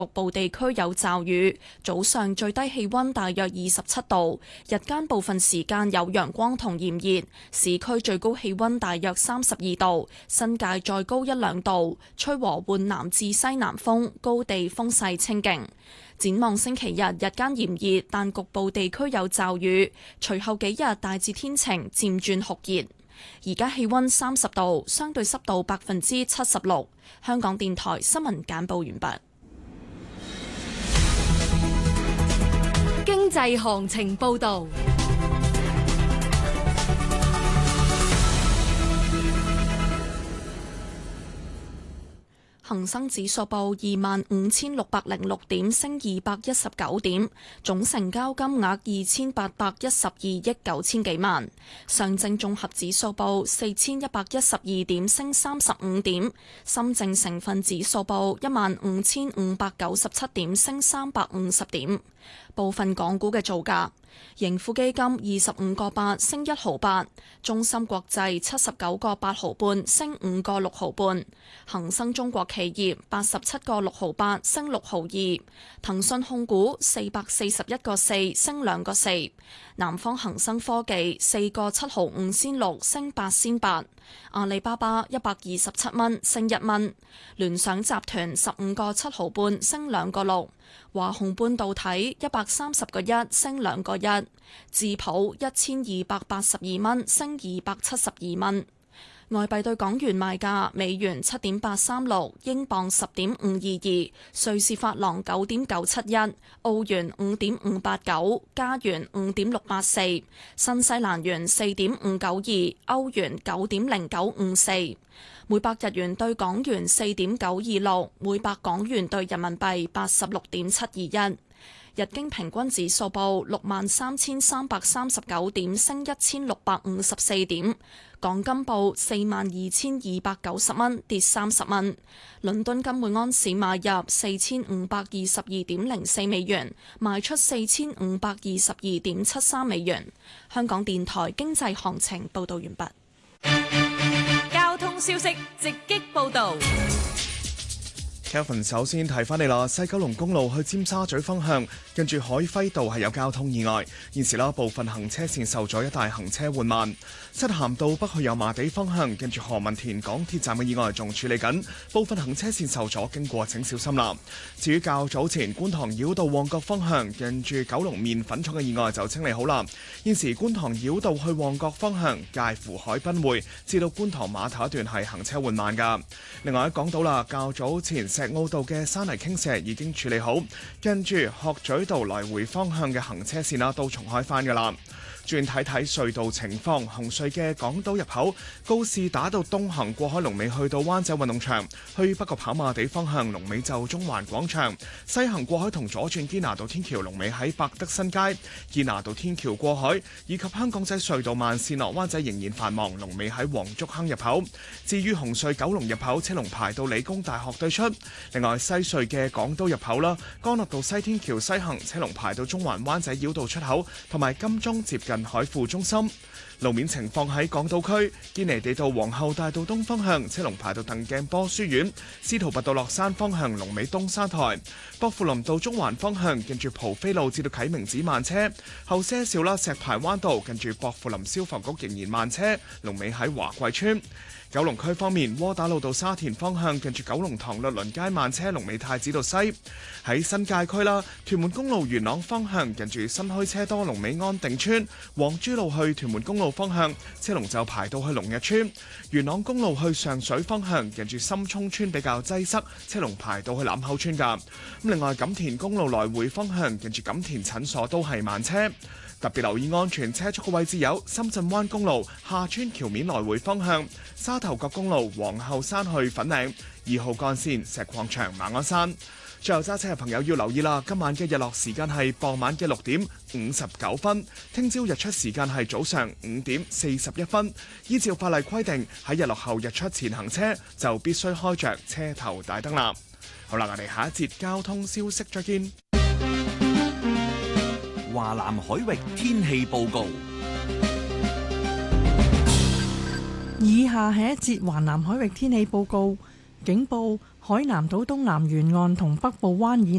局部地區有驟雨，早上最低氣溫大約27度，日間部分時間有陽光同炎熱，市區最高氣溫大約32度，新界再高1-2度，吹和緩南至西南風，高地風勢清勁。展望星期日，日間炎熱，但局部地區有驟雨，隨後幾日大致天晴，漸轉酷熱。而家氣溫30度，相對濕度76%。香港電台新聞簡報完畢。 經濟行情報道。 恒生指數報25,606點，升219點，總成交金額2,812億9千幾萬。上證綜合指數報4,112點，升35點。深證成分指數報15,597點，升350點。部分港股嘅造價：盈富基金25個8升1毫8，中芯國際79個8毫半升5個6毫半，恒生中國企業87個6毫8升6毫2，騰訊控股441個4升2個4，南方恒生科技4個7毫5仙6升8仙8，阿里巴巴127蚊升1蚊，聯想集團15個7毫半升2個6，華虹半導體130個1升2個1，智普1282蚊升272蚊。外幣對港元賣價：美元7.836，英鎊10.522，瑞士法郎9.971，澳元5.589，加元5.684，新西蘭元4.592，歐元9.0954。每百日元對港元4.926，每百港元對人民幣86.721。日經平均指數報63,339點，升1,654點。港金報42,290蚊，跌30蚊。倫敦金每安士買入4,522.04美元，賣出4,522.73美元。香港電台經濟行情報道完畢。 交通消息直擊報道。 Kelvin 首先提翻你啦，西九龍公路去尖沙咀方向，近住海輝道係有交通意外，現時部分行車線受阻，一帶行車緩慢。漆咸道北去油麻地方向，近住何文田港鐵站嘅意外仲處理緊，部分行車線受阻，經過請小心啦。至於較早前觀塘繞道旺角方向，近住九龍麵粉廠嘅意外就清理好啦。現時觀塘繞道去旺角方向，介乎海濱匯至到觀塘碼頭一段係行車緩慢㗎。另外喺港島啦，較早前石澳道嘅山泥傾瀉已經處理好，跟住鶴咀道來回方向嘅行車線都重開返㗎啦。轉睇睇隧道情況，紅隧嘅港島入口告士打道東行過海龍尾去到灣仔運動場，去北角跑馬地方向龍尾就中環廣場；西行過海同左轉堅拿道天橋龍尾喺百德新街，堅拿道天橋過海以及香港仔隧道慢線落灣仔仍然繁忙，龍尾喺黃竹坑入口。至於紅隧九龍入口車龍排到理工大學對出。另外西隧嘅港島入口啦，干諾道西天橋西行車龍排到中環灣仔繞道出口，同埋金鐘接近海富中心。路面情況喺港島區堅尼地道皇后大道東方向車龍排到鄧鏡波書院，司徒拔道落山方向龍尾東山台，薄扶林道中環方向近住蒲飛路至到啟明寺慢車，後些少啦，石排灣道近住薄扶林消防局仍然慢車，龍尾喺華貴村。九龍區方面，窩打老道沙田方向近住九龍塘律倫街慢車，龍尾太子道西。喺新界區啦，屯門公路元朗方向近住新墟車多，龍尾安定村。黃珠路去屯門公路方向車龍就排到去龍日村。元朗公路去上水方向近住深涌村比較擠塞，車龍排到去欖口村㗎。另外錦田公路來回方向近住錦田診所都係慢車。特別留意安全車速嘅位置有深圳灣公路下村橋面來回方向、沙頭角公路皇后山去粉嶺、2號幹線石礦場馬鞍山。最後揸車嘅朋友要留意啦，今晚嘅日落時間係傍晚嘅6點59分，聽朝日出時間係早上5點41分。依照法例規定，喺日落後日出前行車就必須開着車頭大燈啦。好啦，我哋下一節交通消息再見。 華南海域天氣報告。 以下係一節華南海域天氣報告。 警報海南島東南沿岸同北部灣以